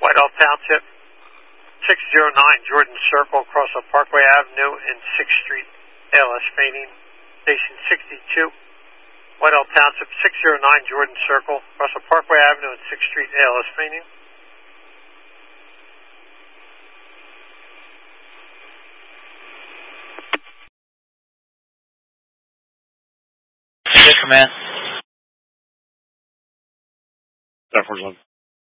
Whitehall Township, 609 Jordan Circle, across of Parkway Avenue and 6th Street, ALS Painting. Station 62. Whitehall Township, 609 Jordan Circle, across of Parkway Avenue and 6th Street, ALS Painting. Good command. 747.